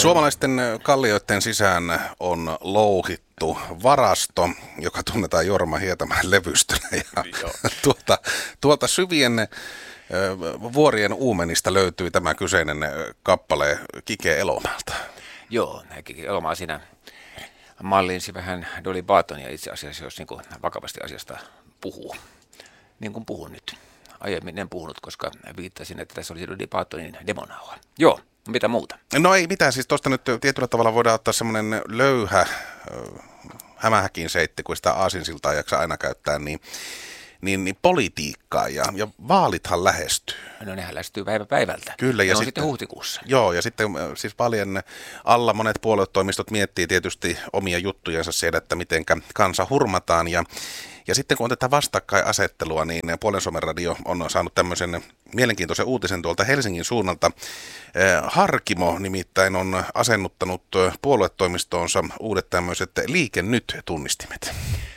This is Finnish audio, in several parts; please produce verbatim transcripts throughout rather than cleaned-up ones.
Suomalaisten kallioiden sisään on louhittu varasto, joka tunnetaan Jorma Hietamäen levystönä. Ja tuolta, tuolta syvien ö, vuorien uumenista löytyy tämä kyseinen kappale Kike Elomaalta. Joo, Kike Elomaa siinä mallinsi vähän Dolly Partonia itse asiassa, jos niin kuin vakavasti asiasta puhuu. Niin kuin puhun nyt. Aiemmin en puhunut, koska viittasin, että tässä olisi Dolly Partonin demonauha. Joo. Mitä muuta? No ei mitään, siis tuosta nyt tietyllä tavalla voidaan ottaa semmoinen löyhä hämähäkin seitti, kun sitä aasinsiltaa jaksaa aina käyttää, niin, niin, niin politiikkaa ja, ja vaalithan lähestyy. No nehän lähestyy päivä päivältä. Kyllä. Ja ne on sitten, sitten huhtikuussa. Joo, ja sitten siis paljon alla monet puoluetoimistot miettii tietysti omia juttujensa siellä, että mitenkä kansa hurmataan ja Ja sitten kun otetaan vastakkainasettelua, niin Puolen Suomen radio on saanut tämmöisen mielenkiintoisen uutisen tuolta Helsingin suunnalta. Harkimo nimittäin on asennuttanut puoluetoimistoonsa uudet tämmöiset Liike Nyt-tunnistimet.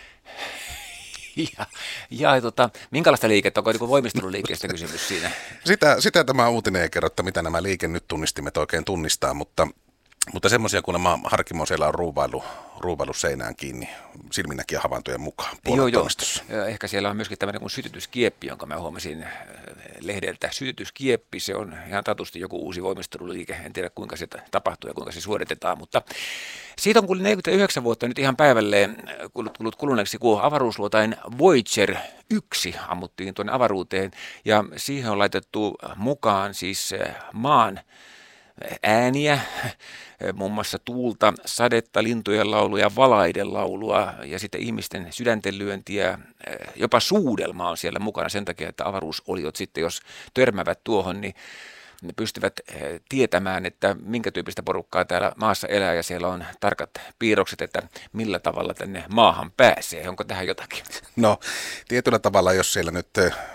Ja, ja tota, minkälaista liikettä, onko niin voimisteluliikkeestä kysymys siinä? Sitä, sitä tämä uutinen ei kerro, että mitä nämä Liike Nyt-tunnistimet oikein tunnistaa, mutta... Mutta semmoisia, kun nämä Harkimo siellä on ruuvailu, ruuvailu seinään kiinni silminnäkijän havaintojen mukaan puoluetoimistossa. Joo, joo. Ehkä siellä on myöskin tämmöinen kuin sytytyskieppi, jonka mä huomasin lehdeltä. Sytytyskieppi, se on ihan tatusti joku uusi voimisteluliike. En tiedä, kuinka se tapahtuu ja kuinka se suoritetaan, mutta siitä on kuullut neljäkymmentäyhdeksän vuotta nyt ihan päivälleen kulunut kuluneeksi, kun avaruusluotain Voyager yksi ammuttiin tuonne avaruuteen ja siihen on laitettu mukaan siis maan ääniä, muun muassa tuulta, sadetta, lintujen lauluja, valaiden laulua ja sitten ihmisten sydänten lyöntiä, jopa suudelma on siellä mukana sen takia, että avaruusoliot sitten, jos törmävät tuohon, niin ne pystyvät tietämään, että minkä tyyppistä porukkaa täällä maassa elää ja siellä on tarkat piirrokset, että millä tavalla tänne maahan pääsee. Onko tähän jotakin? No, tietyllä tavalla, jos siellä nyt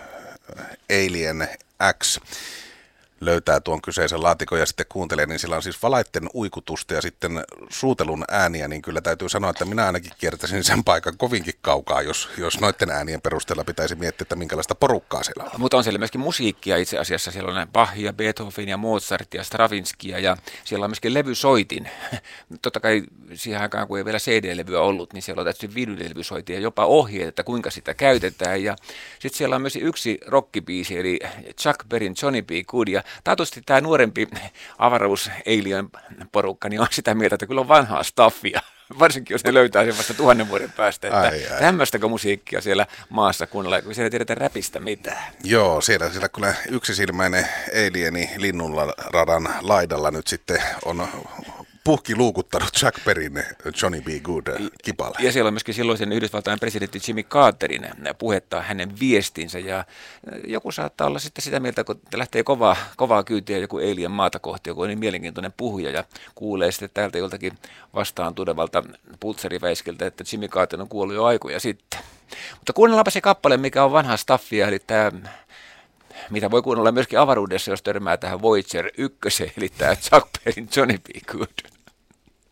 Alien X löytää tuon kyseisen laatikon ja sitten kuuntelee, niin sillä on siis valaitten uikutusta ja sitten suutelun ääniä, niin kyllä täytyy sanoa, että minä ainakin kiertäisin sen paikan kovinkin kaukaa, jos, jos noiden äänien perusteella pitäisi miettiä, että minkälaista porukkaa siellä on. Mutta on siellä myöskin musiikkia itse asiassa, siellä on Bachia, Beethovenia, Mozartia, Stravinskia ja siellä on myöskin levysoitin. Totta kai siihen aikaan, kun ei vielä C D-levyä ollut, niin siellä on tietysti vinylilevysoitin ja jopa ohjeet, että kuinka sitä käytetään ja sitten siellä on myös yksi rockibiisi, eli Chuck Berryn Johnny B. Good ja taatusti tämä nuorempi avaruus-alien porukka niin on sitä mieltä, että kyllä on vanhaa staffia, varsinkin jos ne löytää sen vasta tuhannen vuoden päästä, että ai, ai. Tämmöistäkö musiikkia siellä maassa kuunnella, kun siellä ei tiedetä räpistä mitään. Joo, siellä, siellä kyllä yksisilmäinen alieni linnunradan laidalla nyt sitten on puhki luukuttanut Chuck Berryn Johnny B. Good -kipale. Ja siellä on myöskin silloisen Yhdysvaltain presidentti Jimmy Carterin puhetta hänen viestinsä. Ja joku saattaa olla sitten sitä mieltä, kun lähtee kovaa, kovaa kyytiä joku alien maata kohti, joku on niin mielenkiintoinen puhuja ja kuulee sitten täältä joltakin vastaan tulevalta pultseriväiskiltä, että Jimmy Carter on kuollut jo aikoja sitten. Mutta kuunnellaanpa se kappale, mikä on vanha staffia, eli tämä... mitä voi kuunnella myöskin avaruudessa, jos törmää tähän Voyager yksi, eli tämä Chuck Berryn Johnny B. Good.